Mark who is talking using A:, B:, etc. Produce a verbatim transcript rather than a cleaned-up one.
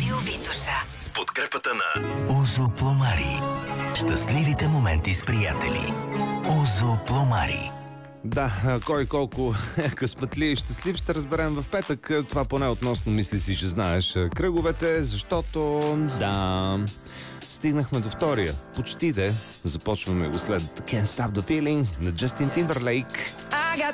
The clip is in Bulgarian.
A: Радио Витоша.
B: С подкрепата на
C: Озо Пломари. Щастливите моменти с приятели. Озо Пломари.
D: Да, кой колко е късметли и щастлив ще разберем в петък. Това поне относно мисли си, че знаеш кръговете, защото да, стигнахме до втория. Почти де. Започваме го след Can't Stop the Feeling на Justin Timberlake.